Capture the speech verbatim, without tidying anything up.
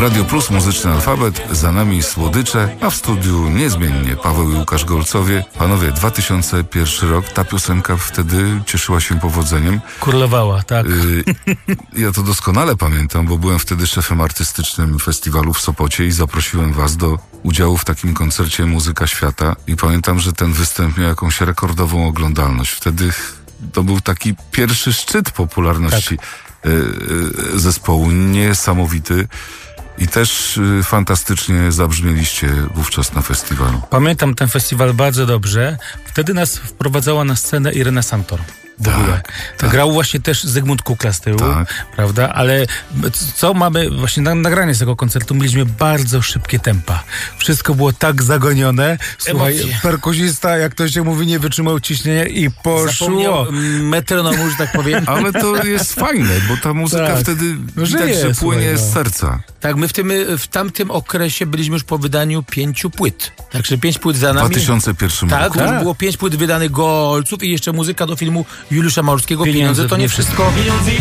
Radio Plus, Muzyczny Alfabet, za nami Słodycze, a w studiu niezmiennie Paweł i Łukasz Golcowie. Panowie, dwa tysiące pierwszy rok, ta piosenka wtedy cieszyła się powodzeniem. Królowała, tak. Y, ja to doskonale pamiętam, bo byłem wtedy szefem artystycznym festiwalu w Sopocie i zaprosiłem was do udziału w takim koncercie Muzyka Świata i pamiętam, że ten występ miał jakąś rekordową oglądalność. Wtedy to był taki pierwszy szczyt popularności tak. y, y, zespołu, niesamowity. I też y, fantastycznie zabrzmieliście wówczas na festiwalu. Pamiętam ten festiwal bardzo dobrze. Wtedy nas wprowadzała na scenę Irena Santor. W tak, ogóle. tak. Grał właśnie też Zygmunt Kukla z tyłu, tak. prawda? Ale co mamy właśnie na nagranie z tego koncertu? Mieliśmy bardzo szybkie tempa. Wszystko było tak zagonione. Słuchaj, Emocje. perkusista, jak to się mówi, nie wytrzymał ciśnienia i poszło. Metronomu, że tak powiem. Ale to jest fajne, bo ta muzyka tak. wtedy No, widać, żyje, że płynie słuchaj, no. z serca. Tak, my w, tym, w tamtym okresie byliśmy już po wydaniu pięciu płyt. Także pięć płyt za W nami. dwa tysiące pierwszym tak, roku. już Tak. było pięć płyt wydanych Golców i jeszcze muzyka do filmu Juliusza Małorskiego. Pieniądze Pieniądze to nie wszystko.